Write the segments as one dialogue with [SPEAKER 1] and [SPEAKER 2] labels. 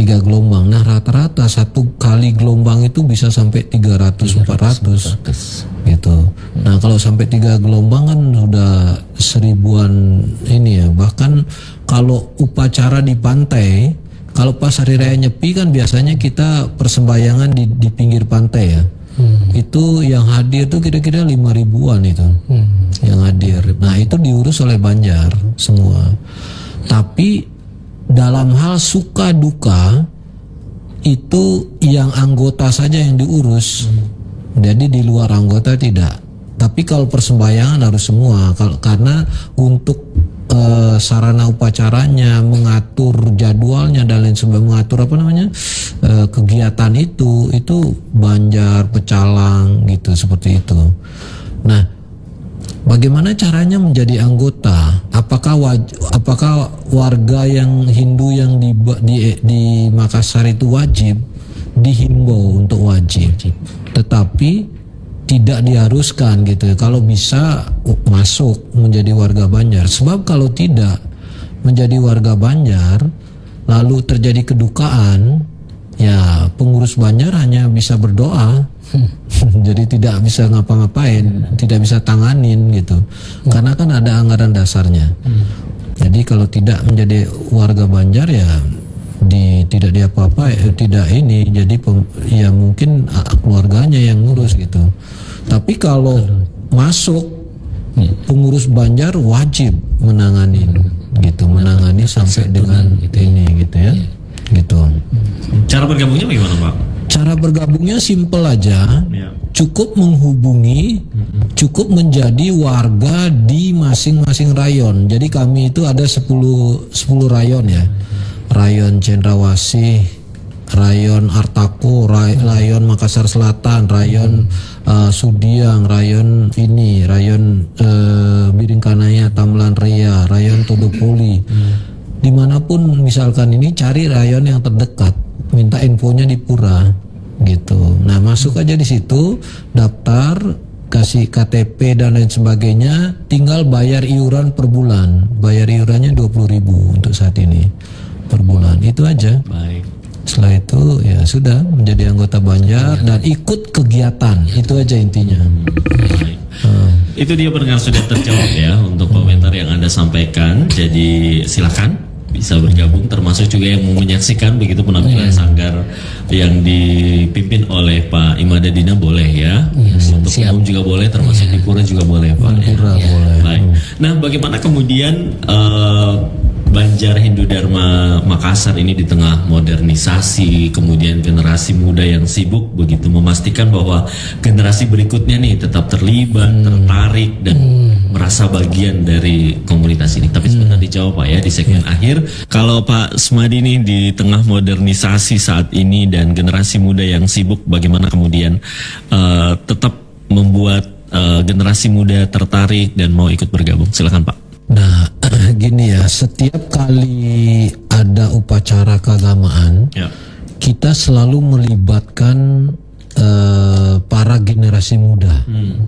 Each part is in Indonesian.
[SPEAKER 1] 3 gelombang. Nah rata-rata satu kali gelombang itu bisa sampai 300-400 gitu. Nah kalau sampai 3 gelombang kan sudah 1000-an ini ya. Bahkan kalau upacara di pantai, kalau pas hari raya Nyepi kan biasanya kita persembahyangan di pinggir pantai ya. Itu yang hadir tuh kira-kira 5.000-an itu yang hadir. Nah itu diurus oleh Banjar semua. Tapi dalam hal suka duka itu yang anggota saja yang diurus. Jadi di luar anggota tidak. Tapi kalau persembahyangan harus semua. Karena untuk sarana upacaranya, mengatur jadwalnya dan lain sebagainya, mengatur apa namanya kegiatan itu Banjar, Pecalang gitu, seperti itu. Nah, bagaimana caranya menjadi anggota? Apakah warga yang Hindu yang di Makassar itu wajib? Dihimbau untuk wajib. Tetapi tidak diharuskan gitu. Kalau bisa masuk menjadi warga Banjar. Sebab kalau tidak menjadi warga Banjar lalu terjadi kedukaan, ya pengurus Banjar hanya bisa berdoa. Jadi tidak bisa ngapa-ngapain, tidak bisa tanganin gitu. Karena kan ada anggaran dasarnya. Jadi kalau tidak menjadi warga Banjar ya tidak tidak ini, jadi ya mungkin keluarganya yang ngurus gitu. Tapi kalau masuk pengurus Banjar wajib menangani gitu, menangani sampai dengan ini gitu ya, gitu.
[SPEAKER 2] Cara bergabungnya bagaimana Pak?
[SPEAKER 1] Cara bergabungnya simpel aja, cukup menghubungi, cukup menjadi warga di masing-masing rayon. Jadi kami itu ada 10 rayon ya. Rayon Cendrawasih, Rayon Artako, Rayon Makassar Selatan, Rayon Sudiang, Rayon Biringkanaya, Tamlan Ria, Rayon Todopoli. Dimanapun misalkan ini cari rayon yang terdekat, minta infonya di Pura gitu. Nah masuk aja di situ, daftar, kasih KTP dan lain sebagainya, tinggal bayar iuran per bulan. Bayar iurannya 20.000 untuk saat ini per bulan, itu aja.
[SPEAKER 2] Baik.
[SPEAKER 1] Setelah itu ya sudah menjadi anggota Banjar dan ikut kegiatan, itu aja intinya.
[SPEAKER 2] Baik. Itu dia pendengar, sudah terjawab ya untuk komentar yang Anda sampaikan. Jadi silakan bisa bergabung, termasuk juga yang mau menyaksikan begitu penampilan sanggar yang dipimpin oleh Pak Imada Dina boleh ya. Untuk umum juga boleh, termasuk di Pura juga boleh Pak.
[SPEAKER 1] Pura boleh.
[SPEAKER 2] Baik. Nah bagaimana kemudian Banjar Hindu Dharma Makassar ini di tengah modernisasi, kemudian generasi muda yang sibuk begitu memastikan bahwa generasi berikutnya nih tetap terlibat, tertarik dan merasa bagian dari komunitas ini. Tapi sebentar dijawab Pak ya di segmen akhir. Kalau Pak Smadi ini di tengah modernisasi saat ini dan generasi muda yang sibuk, bagaimana kemudian tetap membuat generasi muda tertarik dan mau ikut bergabung? Silakan Pak.
[SPEAKER 1] Nah, gini ya, setiap kali ada upacara keagamaan, kita selalu melibatkan para generasi muda,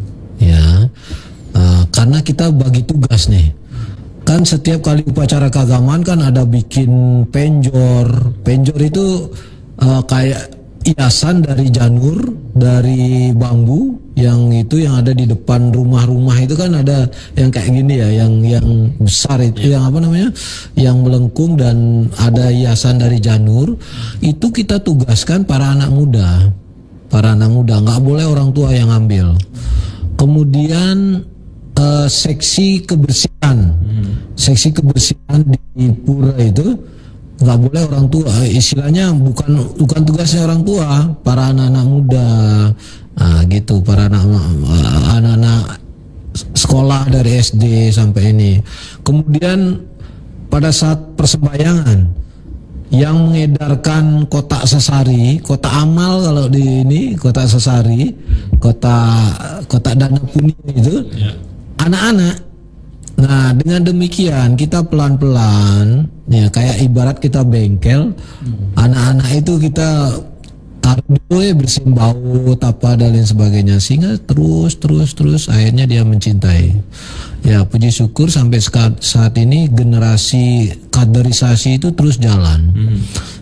[SPEAKER 1] ya, karena kita bagi tugas nih. Kan setiap kali upacara keagamaan kan ada bikin penjor itu kayak hiasan dari janur, dari bambu yang ada di depan rumah-rumah itu kan ada yang kayak gini ya, yang besar itu, yang apa namanya, yang melengkung dan ada hiasan dari janur. Itu kita tugaskan para anak muda, nggak boleh orang tua yang ambil. Kemudian seksi kebersihan di Pura itu nggak boleh orang tua, istilahnya bukan tugasnya orang tua, para anak-anak muda, gitu, para anak-anak sekolah dari SD sampai ini. Kemudian pada saat persembahyangan yang mengedarkan kotak sesari, kotak amal kalau di ini, kotak sesari, kotak dana punya itu, anak-anak. Nah dengan demikian kita pelan-pelan ya, kayak ibarat kita bengkel, anak-anak itu kita taruh dulu ya, bersihin baut apa dan lain sebagainya, sehingga terus akhirnya dia mencintai. Ya puji syukur sampai saat ini generasi kaderisasi itu terus jalan.